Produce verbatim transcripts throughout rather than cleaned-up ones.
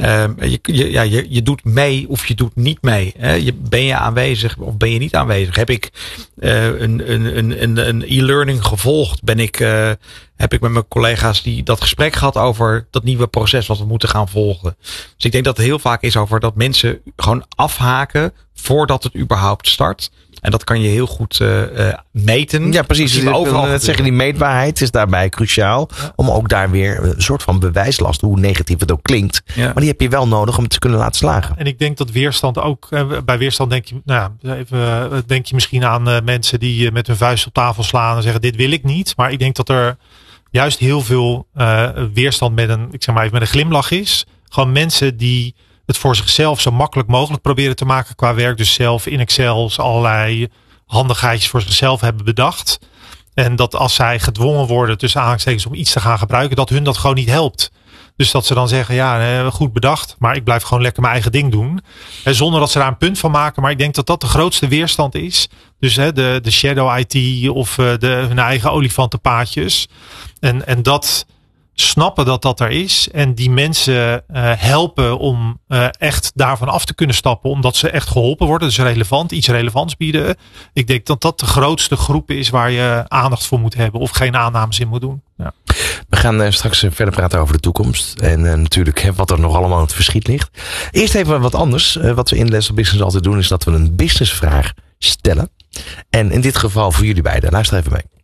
Uh, je, je, ja, je, je doet mee of je doet niet mee. Hè? Je, ben je aanwezig of ben je niet aanwezig? Heb ik uh, een, een, een, een e-learning gevolgd? Ben ik, uh, heb ik met mijn collega's die dat gesprek gehad over dat nieuwe proces wat we moeten gaan volgen? Dus ik denk dat het heel vaak is over dat mensen gewoon afhaken voordat het überhaupt start. En dat kan je heel goed uh, uh, meten. Ja, precies. Dus overal het zeggen, die meetbaarheid is daarbij cruciaal. Ja. Om ook daar weer een soort van bewijslast, hoe negatief het ook klinkt. Ja. Maar die heb je wel nodig om het te kunnen laten slagen. En ik denk dat weerstand ook, bij weerstand denk je, nou ja, even, denk je misschien aan uh, mensen die met hun vuist op tafel slaan en zeggen dit wil ik niet. Maar ik denk dat er juist heel veel uh, weerstand met een, ik zeg maar even, met een glimlach is. Gewoon mensen die het voor zichzelf zo makkelijk mogelijk proberen te maken qua werk. Dus zelf in Excel's allerlei handigheidjes voor zichzelf hebben bedacht. En dat als zij gedwongen worden tussen aanhalingstekens om iets te gaan gebruiken, dat hun dat gewoon niet helpt. Dus dat ze dan zeggen, ja, goed bedacht, maar ik blijf gewoon lekker mijn eigen ding doen. En zonder dat ze daar een punt van maken. Maar ik denk dat dat de grootste weerstand is. Dus hè, de, de shadow I T of de, hun eigen olifantenpaadjes. En, en dat snappen dat dat er is. En die mensen uh, helpen om uh, echt daarvan af te kunnen stappen. Omdat ze echt geholpen worden. Dus relevant, iets relevants bieden. Ik denk dat dat de grootste groep is waar je aandacht voor moet hebben. Of geen aannames in moet doen. Ja. We gaan uh, straks uh, verder praten over de toekomst. En uh, natuurlijk hè, wat er nog allemaal in het verschiet ligt. Eerst even wat anders. Uh, wat we in Les of Business altijd doen is dat we een businessvraag stellen. En in dit geval voor jullie beiden. Luister even mee.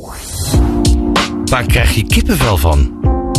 Waar krijg je kippenvel van?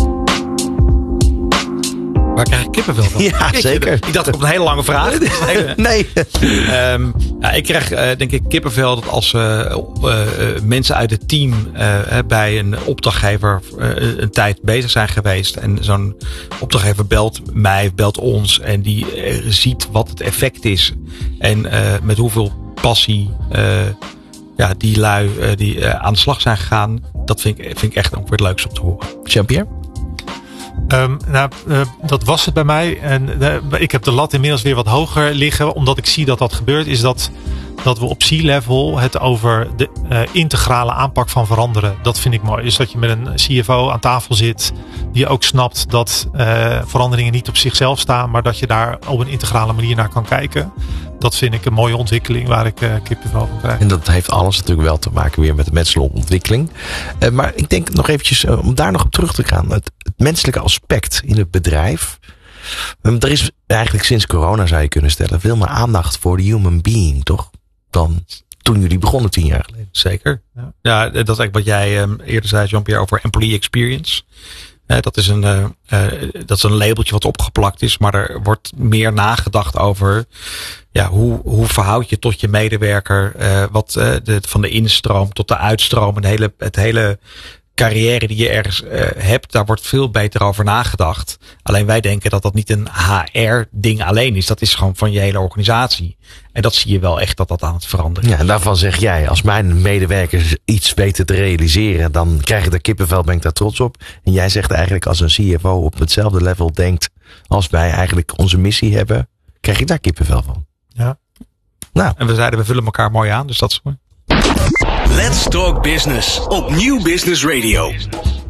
Waar krijg ik kippenvel van? Ja, Kijk, zeker. Ik dacht op een hele lange vraag. Nee. um, ja, ik krijg uh, denk ik kippenvel dat als uh, uh, mensen uit het team uh, bij een opdrachtgever uh, een tijd bezig zijn geweest. En zo'n opdrachtgever belt mij, belt ons. En die uh, ziet wat het effect is. En uh, met hoeveel passie uh, ja, die lui uh, die uh, aan de slag zijn gegaan. Dat vind ik, vind ik echt ook weer het leukste om te horen. Jean-Pierre? Um, nou, uh, dat was het bij mij. En uh, ik heb de lat inmiddels weer wat hoger liggen. Omdat ik zie dat dat gebeurt. Is dat, dat we op C-level het over de uh, integrale aanpak van veranderen. Dat vind ik mooi. Dus dat je met een C F O aan tafel zit. Die ook snapt dat uh, veranderingen niet op zichzelf staan. Maar dat je daar op een integrale manier naar kan kijken. Dat vind ik een mooie ontwikkeling waar ik uh, kippenvel van krijg. En dat heeft alles natuurlijk wel te maken weer met de menselijke ontwikkeling. Uh, maar ik denk nog eventjes, uh, om daar nog op terug te gaan. Het, het menselijke aspect in het bedrijf. Um, er is eigenlijk sinds corona, zou je kunnen stellen, veel meer aandacht voor de human being, toch? Dan toen jullie begonnen tien jaar geleden. Zeker. Ja, ja dat is eigenlijk wat jij um, eerder zei, Jean-Pierre, over employee experience. Uh, dat is een, uh, uh, dat is een labeltje wat opgeplakt is, maar er wordt meer nagedacht over ja, hoe, hoe verhoud je tot je medewerker, uh, wat uh, de, van de instroom tot de uitstroom, het hele, het hele carrière die je ergens uh, hebt, daar wordt veel beter over nagedacht. Alleen wij denken dat dat niet een H R-ding alleen is. Dat is gewoon van je hele organisatie. En dat zie je wel echt dat dat aan het veranderen is. Ja, en daarvan zeg jij, als mijn medewerkers iets weten te realiseren, dan krijg ik daar kippenvel, ben ik daar trots op. En jij zegt eigenlijk, als een C F O op hetzelfde level denkt als wij eigenlijk onze missie hebben, krijg ik daar kippenvel van. Ja. Nou. En we zeiden, we vullen elkaar mooi aan, dus dat is mooi. Let's Talk Business op Nieuw Business Radio.